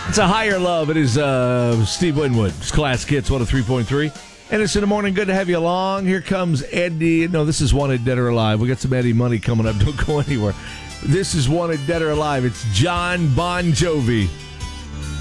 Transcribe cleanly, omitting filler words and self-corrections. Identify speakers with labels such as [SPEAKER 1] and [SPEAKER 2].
[SPEAKER 1] It's a higher love. It is Steve Winwood. It's Classic Hits 103.3. And it's in the morning. Good to have you along. Here comes Eddie. No, this is Wanted Dead or Alive. We got some Eddie Money coming up. Don't go anywhere. This is Wanted Dead or Alive. It's John Bon Jovi.